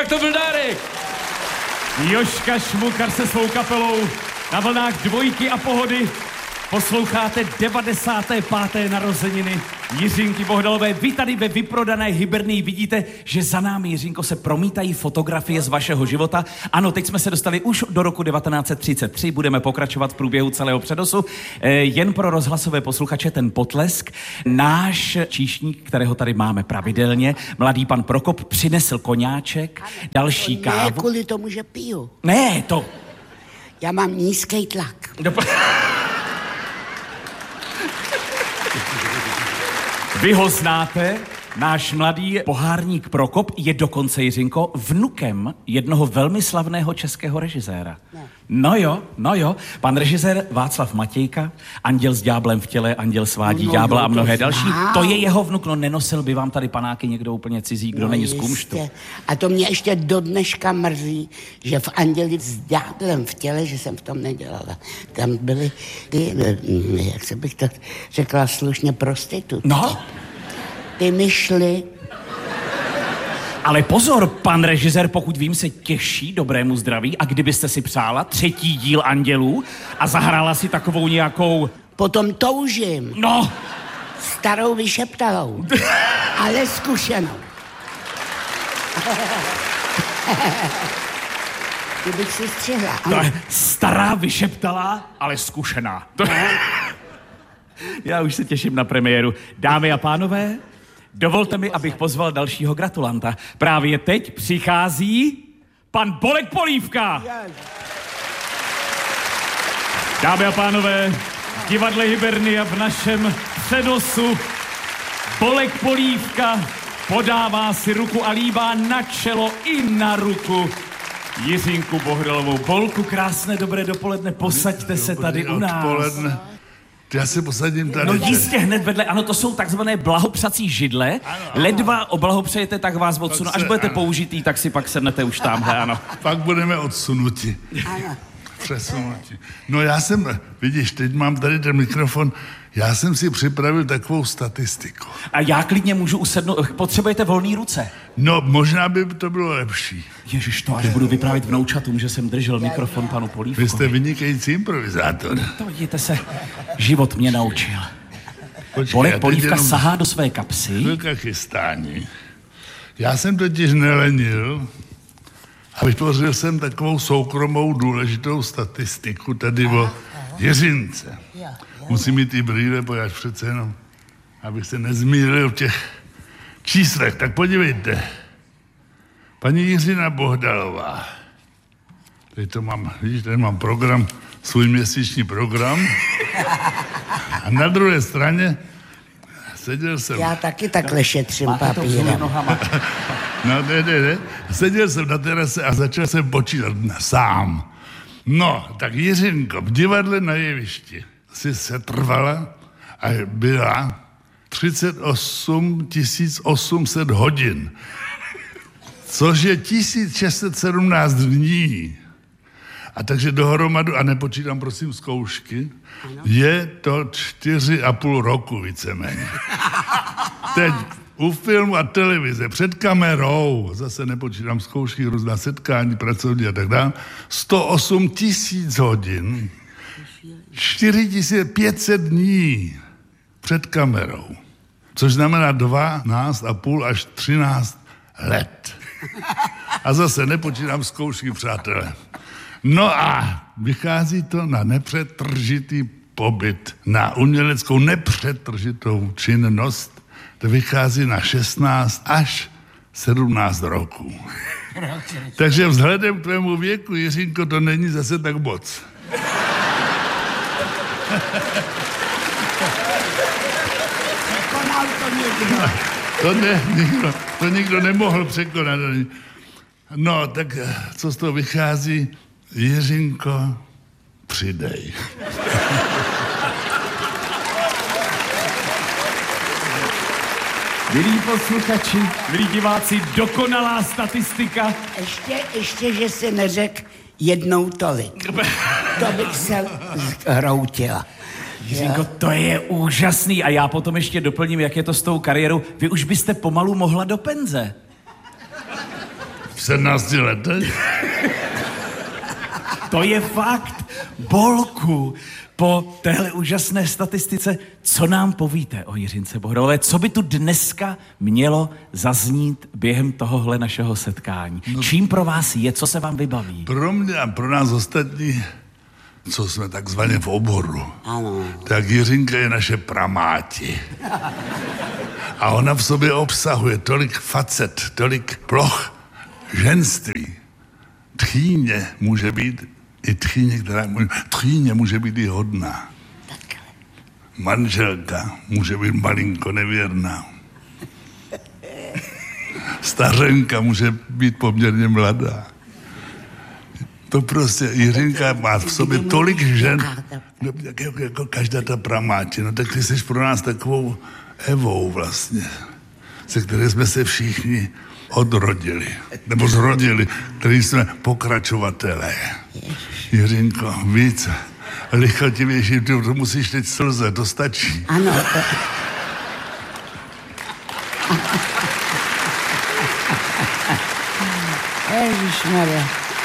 to byl dárek. Jožka Šmukar se svou kapelou na vlnách Dvojky a Pohody. Posloucháte 95. narozeniny Jiřinky Bohdalové. Vy tady ve vyprodané Hybernii vidíte, že za námi, Jiřinko, se promítají fotografie z vašeho života. Ano, teď jsme se dostali už do roku 1933, budeme pokračovat v průběhu celého předosu. Jen pro rozhlasové posluchače ten potlesk. Náš číšník, kterého tady máme pravidelně, mladý pan Prokop, přinesl koňáček, další kávu. Ne, kvůli tomu, že piju. Ne, to... Já mám nízký tlak. Vy ho znáte, náš mladý pohárník Prokop je dokonce, Jiřinko, vnukem jednoho velmi slavného českého režiséra. Ne. No jo, pan režisér Václav Matějka, Anděl s ďáblem v těle, Anděl svádí ďábla a mnohé další. To je jeho vnuk, no nenosil by vám tady panáky někdo úplně cizí, kdo není z kumštu. A to mě ještě do dneška mrzí, že v Anděli s ďáblem v těle, že jsem v tom nedělala. Tam byly ty, jak se bych to řekla slušně, prostitutky. No. Ty myšly. Ale pozor, pan režisér, pokud vím, se těší dobrému zdraví a kdybyste si přála 3. díl Andělů a zahrála si takovou nějakou... Potom toužím. No. Starou vyšeptalou, ale zkušenou. Ty bych si střihla. Stará vyšeptalá, ale zkušená. Já už se těším na premiéru. Dámy a pánové, dovolte mi, abych pozval dalšího gratulanta. Právě teď přichází pan Bolek Polívka. Dámy a pánové, v divadle Hybernia v našem předosu Bolek Polívka podává si ruku a líbá na čelo i na ruku Jiřinku Bohdalovou. Bolku, krásné dobré dopoledne, posaďte se tady u nás. Odpoledne. Já se posadím tady. No jistě hned vedle, ano, to jsou takzvané blahopřací židle. Ano. Ledva oblahopřejete, tak vás odsunu. Až budete použitý, tak si pak sednete už tamhle, ano. Pak budeme odsunuti. Ano. Přesunuti. No já jsem, vidíš, teď mám tady ten mikrofon, já jsem si připravil takovou statistiku. A já klidně můžu usednout, potřebujete volné ruce. No, možná by to bylo lepší. Ježiš, to až budu vyprávět vnoučatům, že jsem držel mikrofon panu Polívkovi. Vy jste vynikající improvizátor. To vidíte se, život mě naučil. Počkej, Bolek Polívka sahá do své kapsy. Chvilka chystání. Já jsem totiž nelenil a vytvořil jsem takovou soukromou důležitou statistiku tady o Jiřince. Musím mít ty brýle, pojď přece jenom, abych se nezmýlil v těch číslech. Tak podívejte. Paní Jiřina Bohdalová. Tady to mám, vidíš, tady mám program, svůj měsíční program. A na druhé straně seděl jsem... Já taky takhle šetřím papírem. No, ne. Seděl jsem na terase a začal jsem počítat sám. No, tak Jiřinko, v divadle na jevišti si se trvala a byla 38 800 hodin, což je 1617 dní. A takže dohromadu, a nepočítám prosím zkoušky, je to 4,5 roku víceméně. Teď u filmu a televize, před kamerou, zase nepočítám zkoušky, různá setkání, pracovní a tak dále, 108 000 hodin, 4500 dní před kamerou, což znamená 12,5 až 13 let. A zase nepočítám zkoušky, přátelé. No a vychází to na nepřetržitý pobyt, na uměleckou nepřetržitou činnost, to vychází na 16 až 17 roků. Takže vzhledem k tvému věku, Jiřinko, to není zase tak moc. To nikdo nemohl překonat. No, tak co z toho vychází? Jiřinko, přidej. Milí posluchači, milí diváci, dokonalá statistika. Ještě, že si neřekl jednou tolik. To bych se hroutila. Jiřinko, to je úžasný. A já potom ještě doplním, jak je to s tou kariérou. Vy už byste pomalu mohla do penze. V 17 letech? To je fakt. Bolku, po téhle úžasné statistice, co nám povíte o Jiřince Bohdalové? Co by tu dneska mělo zaznít během tohohle našeho setkání? No, čím pro vás je, co se vám vybaví? Pro mě a pro nás ostatní, co jsme takzvaně v oboru, Ano. tak Jiřinka je naše pramáti. A ona v sobě obsahuje tolik facet, tolik ploch ženství. Tchýně může být i tchýně může být i hodná. Manželka může být malinko nevěrná. Stařenka může být poměrně mladá. To prostě Jiřinka má v sobě tolik žen, jako každá ta pramáči. No tak ty jsi pro nás takovou Evou vlastně, se které jsme se všichni odrodili, nebo zrodili, který jsme pokračovatelé. Jiřinko, víc lichotivější, to musíš teď slze, to stačí. Ano. Ježišmarja.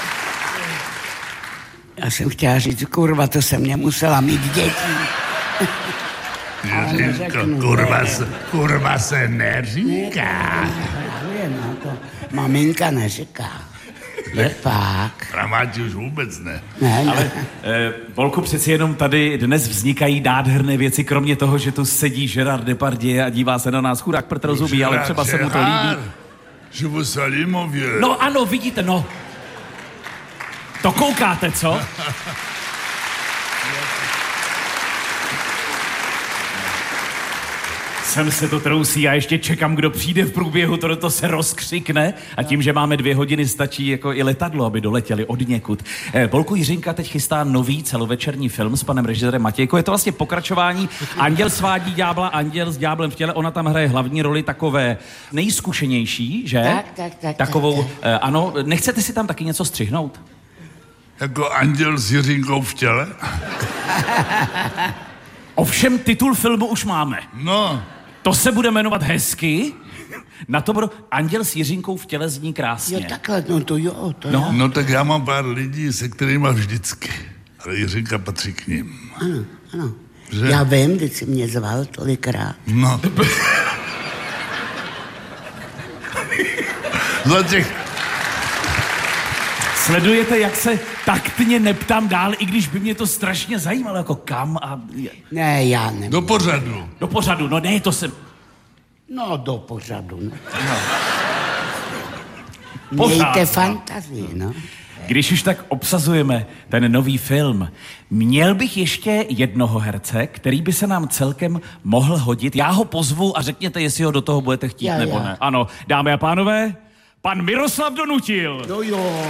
Já jsem chtěla říct, kurva, to jsem nemusela mít děti. Jiřinko, kurva se neříká. No, to maminka neříká. Je pak. Pramáti už vůbec ne. Ale Volku, přeci jenom tady dnes vznikají nádherné věci, kromě toho, že tu sedí Gerard Depardieu a dívá se na nás, chudák Petr rozumí, ale třeba se mu to líbí. Je vous salue, mon vieux. No ano, vidíte, no. To koukáte, co? Sem se to trousí a ještě čekám, kdo přijde v průběhu, to se rozkřikne a tím, že máme 2 hodiny, stačí jako i letadlo, aby doletěli od někud. Bolku, Jiřinka teď chystá nový celovečerní film s panem režisérem Matějkou. Je to vlastně pokračování Anděl svádí ďábla, Anděl s ďáblem v těle. Ona tam hraje hlavní roli takové nejzkušenější, že? Tak. Takovou, ano, nechcete si tam taky něco střihnout? Jako Anděl s Jiřinkou v těle? Ovšem titul filmu už máme. No. To se bude jmenovat hezky. Na to bude Anděl s Jiřinkou v těle zní krásně. Jo, takhle, no to jo, to no. No tak já mám pár lidí, se kterými vždycky. Ale Jiřinka patří k ním. Ano. Že? Já vím, když jsi mě zval tolikrát. No. Za těch... Sledujete, jak se taktně neptám dál, i když by mě to strašně zajímalo, jako kam a... Ne, já nevím. Do pořadu. Do pořadu, no ne, to jsem... No, do pořadu, no. Pořád. Mějte fantazii, no. Když už tak obsazujeme ten nový film, měl bych ještě jednoho herce, který by se nám celkem mohl hodit. Já ho pozvu a řekněte, jestli ho do toho budete chtít, nebo ne. Ano, dámy a pánové, pan Miroslav Donutil. No jo.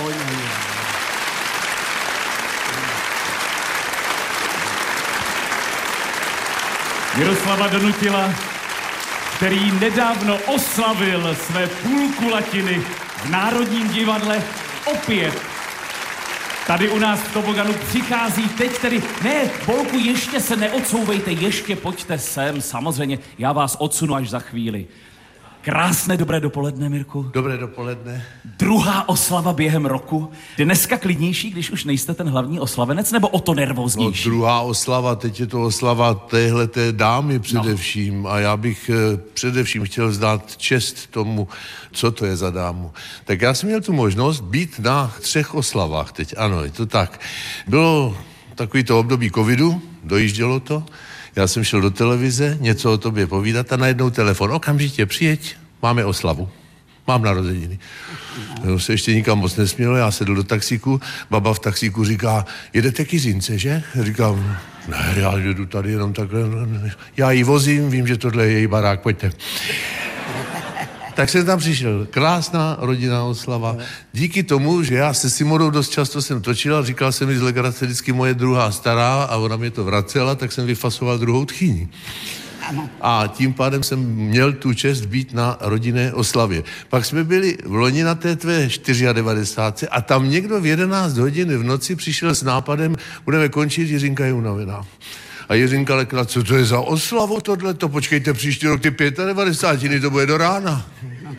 Miroslava Donutila, který nedávno oslavil své půlkulatiny v Národním divadle opět. Tady u nás v Toboganu přichází teď tedy... Ne, Bolku, ještě se neodsouvejte, ještě pojďte sem, samozřejmě. Já vás odsunu až za chvíli. Krásné dobré dopoledne, Mirku. Dobré dopoledne. Druhá oslava během roku. Dneska klidnější, když už nejste ten hlavní oslavenec, nebo o to nervóznější? No, druhá oslava, teď je to oslava téhleté dámy především. No. A já bych především chtěl vzdát čest tomu, co to je za dámu. Tak já jsem měl tu možnost být na 3 oslavách teď. Ano, je to tak. Bylo takový to období covidu, dojíždělo to. Já jsem šel do televize, něco o tobě povídat a najednou telefon. Okamžitě přijeď, máme oslavu. Mám narozeniny. No, se ještě nikam moc nesmělo, já sedl do taxíku, baba v taxíku říká, jedete k Jiřince, že? Říkám, ne, já jedu tady jenom takhle. Já ji vozím, vím, že tohle je její barák, pojďte. Tak jsem tam přišel. Krásná rodinná oslava. Díky tomu, že já se Simonou dost často jsem točil a říkal jsem mi z legrace vždycky moje druhá stará a ona mě to vracela, tak jsem vyfasoval druhou tchýni. A tím pádem jsem měl tu čest být na rodinné oslavě. Pak jsme byli v loni na té tvé 94 a tam někdo v 11 hodin v noci přišel s nápadem, budeme končit, Jiřinka je unavená. A Jiřinka lekla, co to je za oslavu tohleto? Počkejte, příští rok ty 95, to bude do rána.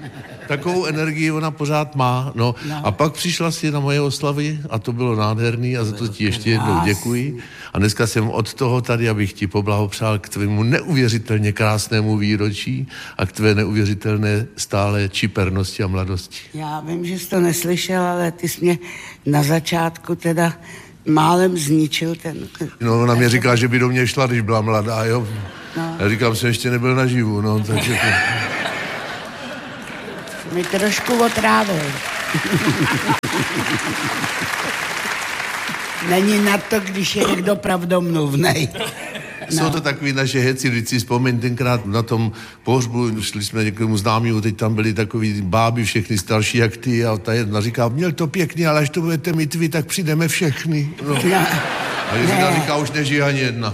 takovou energii ona pořád má. No. A pak přišla si na moje oslavy a to bylo nádherný a za to ti ještě jednou děkuji. A dneska jsem od toho tady, abych ti poblahopřál k tvému neuvěřitelně krásnému výročí a k tvé neuvěřitelné stále čipernosti a mladosti. Já vím, že jsi to neslyšel, ale ty jsi mě na začátku teda málem zničil ten... No, ona mě říká, že by do mě šla, když byla mladá, jo. No. Já říkám, jsem ještě nebyl naživu, no, takže to... Mi trošku otrávil. Není na to, když je někdo pravdomluvnej. No. Jsou to takový naše heci, když si vzpomín tenkrát na tom pohřbu, šli jsme někomu známýmu, teď tam byli takový báby, všechny starší jak ty a ta jedna říká, měl to pěkný, ale až to budete mít vy, tak přijdeme všechny. No. A Jiřina říká, už nežije ani jedna.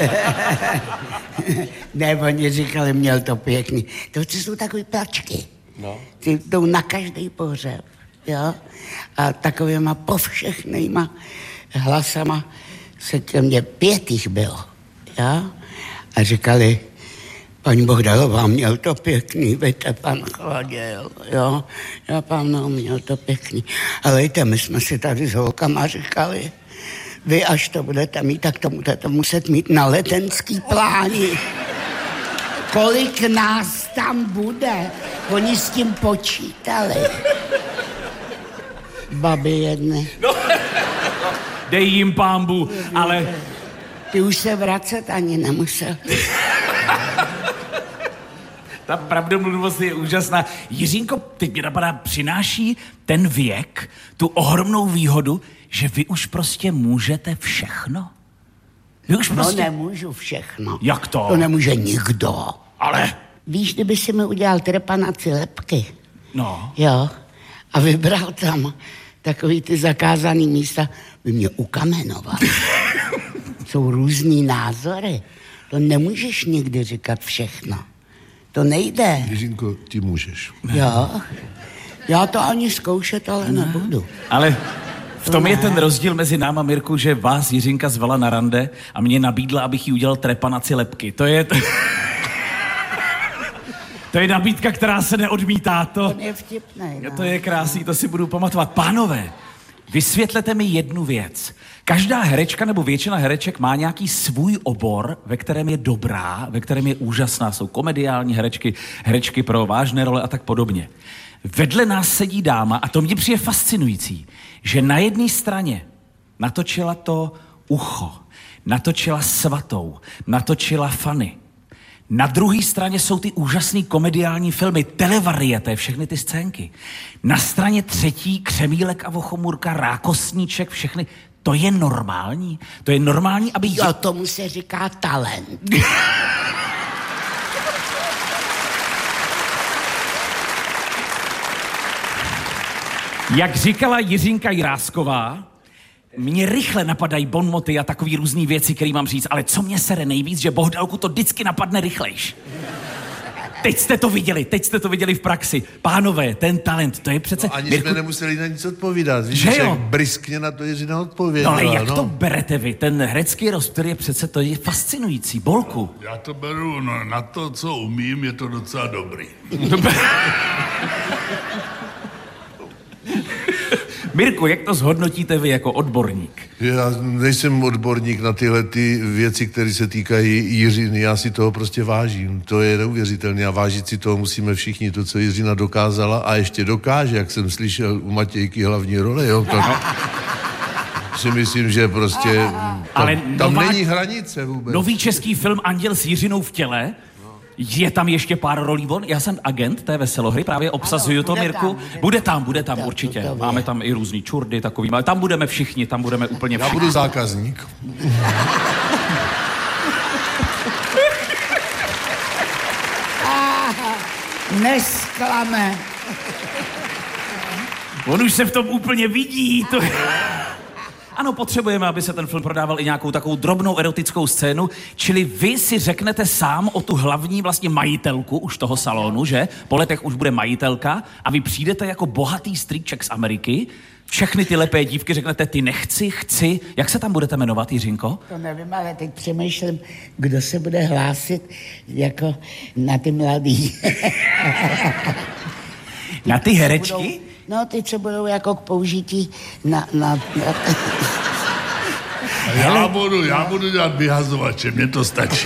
Ne, oni říkali, měl to pěkný. To jsou takový plačky. No. Ty jdou na každý pohřeb, jo? A takovýma povšechnýma hlasama se ke mně 5 jich bylo, jo? A říkali, paní Bohdalová, měl to pěkný, víte, pan Chladil, jo? Já pánu, měl to pěkný. Ale víte, my jsme si tady s holkama říkali, vy až to budete mít, tak to budete muset mít na letenský pláni. Kolik nás tam bude? Oni s tím počítali. Babi jedny. No, dej jim pánbu, ale... Ty už se vracet ani nemusel. Ta pravdomluvost je úžasná. Jiřínko, teď mě napadá, přináší ten věk tu ohromnou výhodu, že vy už prostě můžete všechno? Vy už prostě... No nemůžu všechno. Jak to? To nemůže nikdo. Ale... Víš, kdyby si mi udělal trepanaci lebky. No. Jo. A vybral tam takový ty zakázaný místa, by mě ukamenoval. Jsou různý názory. To nemůžeš nikdy říkat všechno. To nejde. Jiřinko, ty můžeš. Jo. Já to ani zkoušet, ale nebudu. Ale v tom je ten rozdíl mezi náma, Mirku, že vás Jiřinka zvala na rande a mě nabídla, abych jí udělal trepanaci lebky. To je... To je nabídka, která se neodmítá. To je vtipnej. No. To je krásný, to si budu pamatovat. Pánové, vysvětlete mi jednu věc. Každá herečka nebo většina hereček má nějaký svůj obor, ve kterém je dobrá, ve kterém je úžasná. Jsou komediální herečky, herečky pro vážné role a tak podobně. Vedle nás sedí dáma a to mě přijde fascinující, že na jedné straně natočila to Ucho, natočila Svatou, natočila Fanny. Na druhé straně jsou ty úžasný komediální filmy, televariété, všechny ty scénky. Na straně třetí Křemílek a Vochomůrka, Rákosníček, všechny. To je normální? To je normální, aby... Jo, tomu se říká talent. Jak říkala Jiřinka Jirásková, mě rychle napadají bonmoty a takový různý věci, který mám říct, ale co mě sere nejvíc, že Bohdalku to vždycky napadne rychlejš. Teď jste to viděli v praxi. Pánové, ten talent, to je přece... No, ani jsme nemuseli na nic odpovídat. Víš, že jo? Briskně na to Jiřina odpověděla. No ale jak to berete vy? Ten herecký rozptyl je přece, to je fascinující. Bolku. Já to beru, no, na to, co umím, je to docela dobrý. Mirku, jak to zhodnotíte vy jako odborník? Já nejsem odborník na tyhle ty věci, které se týkají Jiřiny. Já si toho prostě vážím. To je neuvěřitelné a vážit si toho musíme všichni. To, co Jiřina dokázala a ještě dokáže, jak jsem slyšel u Matějky hlavní role, jo, tak si myslím, že prostě tam není hranice vůbec. Nový český film Anděl s Jiřinou v těle. Je tam ještě pár rolí von? Já jsem agent té Veselohry, právě obsazuju to, Mirku. Bude tam určitě. Máme tam i různý čurdy takový, ale tam budeme všichni, tam budeme úplně všichni. Já budu zákazník. Nesklame. On už se v tom úplně vidí. To... Ano, potřebujeme, aby se ten film prodával i nějakou takovou drobnou erotickou scénu, čili vy si řeknete sám o tu hlavní vlastně majitelku už toho salonu, že? Po letech už bude majitelka a vy přijdete jako bohatý strýček z Ameriky, všechny ty lepé dívky řeknete, ty nechci, chci. Jak se tam budete jmenovat, Jiřinko? To nevím, ale teď přemýšlím, kdo se bude hlásit jako na ty mladý. Na ty herečky? No, ty, co budou jako k použití na Já budu dělat vyhazovače, mně to stačí.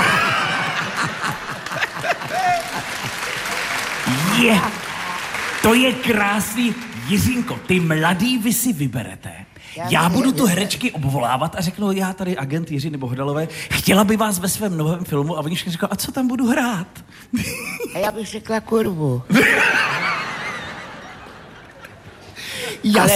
To je krásný. Jiřínko, ty mladý vy si vyberete. Já budu tu herečky obvolávat a řeknu, já tady agent Jiřiny Bohdalové, chtěla by vás ve svém novém filmu, a oni všichni říkají, a co tam budu hrát? A já bych řekla kurvu.